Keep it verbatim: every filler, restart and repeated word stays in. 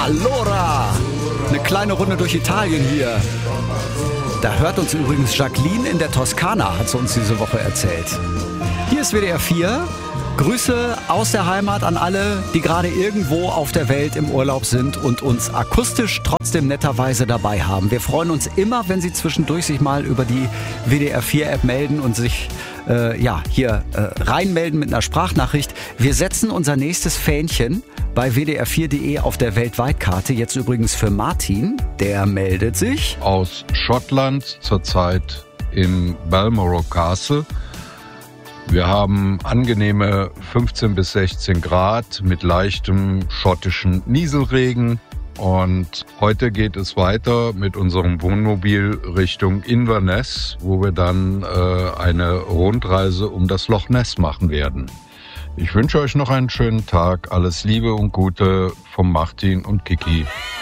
Allora! Eine kleine Runde durch Italien hier. Da hört uns übrigens Jacqueline in der Toskana, hat sie uns diese Woche erzählt. Hier ist W D R vier. Grüße aus der Heimat an alle, die gerade irgendwo auf der Welt im Urlaub sind und uns akustisch trotzdem netterweise dabei haben. Wir freuen uns immer, wenn Sie zwischendurch sich mal über die W D R vier App melden und sich äh, ja, hier äh, reinmelden mit einer Sprachnachricht. Wir setzen unser nächstes Fähnchen bei w d r vier punkt de auf der Weltweitkarte. Jetzt übrigens für Martin, der meldet sich aus Schottland, zurzeit im Balmoral Castle. Wir haben angenehme fünfzehn bis sechzehn Grad mit leichtem schottischen Nieselregen. Und heute geht es weiter mit unserem Wohnmobil Richtung Inverness, wo wir dann äh, eine Rundreise um das Loch Ness machen werden. Ich wünsche euch noch einen schönen Tag. Alles Liebe und Gute von Martin und Kiki.